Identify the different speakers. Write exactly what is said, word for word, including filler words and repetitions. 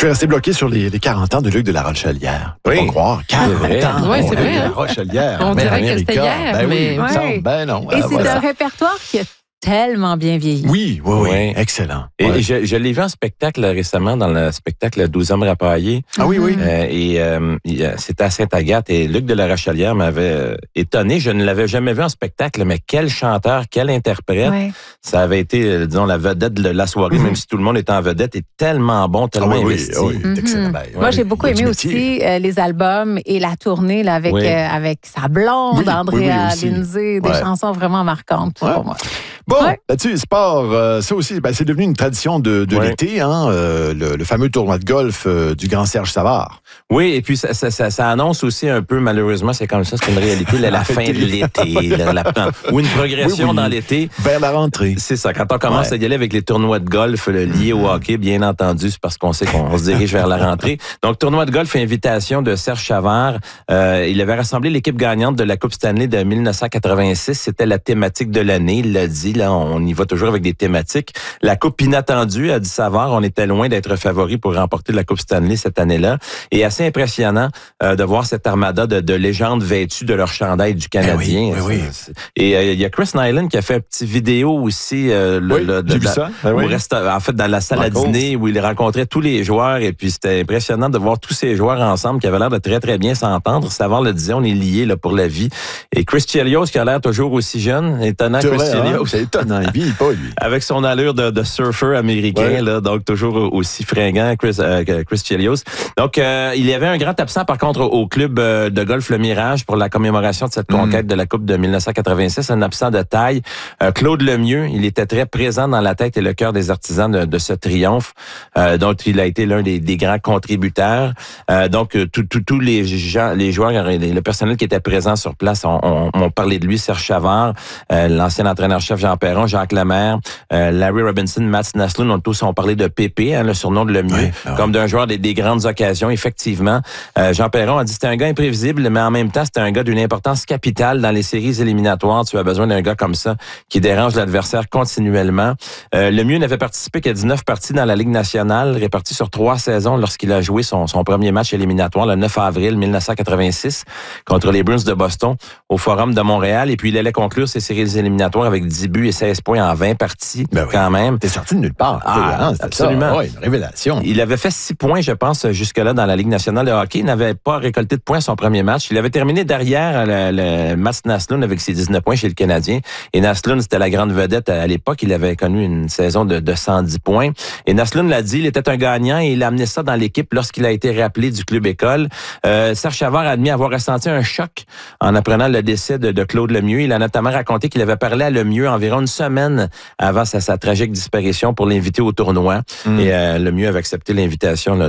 Speaker 1: Je vais rester bloqué sur les, les quarante ans de Luc de la Rochelière.
Speaker 2: Oui.
Speaker 1: Pas croire. quarante
Speaker 2: vrai.
Speaker 1: ans.
Speaker 3: Oui, c'est vrai,
Speaker 1: La
Speaker 3: hein.
Speaker 1: Rochelière.
Speaker 3: On
Speaker 1: Belle
Speaker 3: dirait que c'était
Speaker 1: América.
Speaker 3: hier,
Speaker 1: Ben oui,
Speaker 3: mais-
Speaker 1: il me
Speaker 4: Ouais.
Speaker 1: semble. Ben non.
Speaker 4: Et
Speaker 1: Ah,
Speaker 4: c'est
Speaker 1: voilà.
Speaker 4: un répertoire qui a tellement bien vieilli.
Speaker 1: Oui, oui, oui.
Speaker 2: Oui.
Speaker 1: Excellent.
Speaker 2: Et
Speaker 1: Ouais.
Speaker 2: je, je l'ai vu en spectacle récemment, dans le spectacle douze hommes rapaillés.
Speaker 1: Ah oui, oui.
Speaker 2: Euh, et euh, il, euh, c'était à Sainte-Agathe. Et Luc de la Rochelière m'avait euh, étonné. Je ne l'avais jamais vu en spectacle, mais quel chanteur, quel interprète.
Speaker 4: Ouais.
Speaker 2: Ça avait été, euh, disons, la vedette de la soirée, même si tout le monde était en vedette, est tellement bon,
Speaker 1: Ah
Speaker 2: tellement
Speaker 1: oui, oui,
Speaker 2: investi.
Speaker 1: oui,
Speaker 4: Mhm.
Speaker 1: excellent. Ben,
Speaker 4: Moi,
Speaker 1: ouais,
Speaker 4: j'ai beaucoup
Speaker 1: il y a du
Speaker 4: aimé
Speaker 1: métier.
Speaker 4: aussi euh, les albums et la tournée là, avec,
Speaker 2: Oui.
Speaker 4: euh, avec sa blonde,
Speaker 1: Oui, oui,
Speaker 4: Andrea
Speaker 1: oui, aussi.
Speaker 4: Lindsay, des
Speaker 1: Ouais.
Speaker 4: chansons vraiment marquantes
Speaker 1: Ouais.
Speaker 4: pour moi.
Speaker 1: Bon,
Speaker 4: Ouais.
Speaker 1: là-dessus, sport, euh, ça aussi, ben, c'est devenu une tradition de, de
Speaker 2: Ouais.
Speaker 1: l'été, hein, euh, le, le fameux tournoi de golf euh, du grand Serge Savard.
Speaker 2: Oui, et puis ça, ça, ça, ça annonce aussi un peu, malheureusement, c'est comme ça, c'est une réalité, la, la fin de l'été, la- la- ou une progression
Speaker 1: Oui, oui.
Speaker 2: dans l'été.
Speaker 1: Vers la rentrée.
Speaker 2: C'est ça, quand on commence
Speaker 1: Ouais.
Speaker 2: à y aller avec les tournois de golf euh, liés au hockey, bien entendu, c'est parce qu'on sait qu'on se dirige vers la rentrée. Donc, tournoi de golf, invitation de Serge Savard. Euh, il avait rassemblé l'équipe gagnante de la Coupe Stanley de mille neuf cent quatre-vingt-six. C'était la thématique de l'année, il l'a dit, là, on y va toujours avec des thématiques. La Coupe inattendue, a dit Savard, on était loin d'être favori pour remporter la Coupe Stanley cette année-là. Et assez impressionnant euh, de voir cette armada de, de légendes vêtues de leur chandail du Canadien.
Speaker 1: Eh oui, oui, oui.
Speaker 2: C'est- Et euh, il y a Chris Nyland qui a fait une petite vidéo aussi euh, le,
Speaker 1: Oui,
Speaker 2: le- de
Speaker 1: j'ai vu
Speaker 2: la-
Speaker 1: ça. Ah
Speaker 2: au
Speaker 1: oui.
Speaker 2: resta- en fait, dans la salle à
Speaker 1: Michaels.
Speaker 2: dîner où il rencontrait tous les joueurs. Et puis, c'était impressionnant de voir tous ces joueurs ensemble qui avaient l'air de très, très bien s'entendre. Savard le disait, on est liés là, pour la vie. Et Chris Chelios, qui a l'air toujours aussi jeune, étonnant,
Speaker 1: C'est
Speaker 2: Chris
Speaker 1: vrai, hein?
Speaker 2: Chelios.
Speaker 1: C'est étonnant, il vieillit pas, lui.
Speaker 2: Avec son allure de, de surfeur américain,
Speaker 1: Ouais.
Speaker 2: là, donc toujours aussi fringant, Chris, euh, Chris Chelios. Donc, euh, il y avait un grand absent, par contre, au club euh, de golf Le Mirage pour la commémoration de cette conquête de la Coupe de mille neuf cent quatre-vingt-six, un absent de taille. Euh, Claude Lemieux, il était très présent dans la tête et le cœur des artisans de, de ce triomphe, euh, dont il a été l'un des, des grands contributeurs. Euh, donc, tous les gens, les joueurs, et le personnel qui était présent sur place ont, ont, ont parlé de lui, Serge Savard, euh, l'ancien entraîneur-chef Jean Perron, Jacques Lemaire, euh, Larry Robinson, Mats Naslund, ont tous ont parlé de Pépé, hein, le surnom de Lemieux,
Speaker 1: Oui, ah
Speaker 2: comme d'un joueur des, des grandes occasions, effectivement. Euh, Jean Perron a dit c'était un gars imprévisible, mais en même temps, c'était un gars d'une importance capitale dans les séries éliminatoires. Tu as besoin d'un gars comme ça qui dérange l'adversaire continuellement. Euh, Lemieux n'avait participé qu'à dix-neuf parties dans la Ligue nationale, réparties sur trois saisons lorsqu'il a joué son, son premier match éliminatoire le neuf avril mille neuf cent quatre-vingt-six contre les Bruins de Boston au Forum de Montréal. Et puis, il allait conclure ses séries éliminatoires avec dix buts et seize points en vingt parties,
Speaker 1: Ben oui.
Speaker 2: quand même.
Speaker 1: T'es sorti de nulle part.
Speaker 2: Ah,
Speaker 1: Hein, c'était
Speaker 2: absolument.
Speaker 1: ça. Ouais, une révélation.
Speaker 2: Il avait fait six points, je pense, jusque-là dans la Ligue nationale de hockey. Il n'avait pas récolté de points son premier match. Il avait terminé derrière le, le Mats Naslund avec ses dix-neuf points chez le Canadien. Et Naslund, c'était la grande vedette à l'époque. Il avait connu une saison de, de cent dix points. Et Naslund l'a dit, il était un gagnant et il a amené ça dans l'équipe lorsqu'il a été rappelé du club école. Euh, Serge Savard a admis avoir ressenti un choc en apprenant le décès de, de Claude Lemieux. Il a notamment raconté qu'il avait parlé à Lemieux environ une semaine avant sa, sa tragique disparition pour l'inviter au tournoi.
Speaker 1: Mm.
Speaker 2: Et euh, Lemieux avait accepté l'invitation là,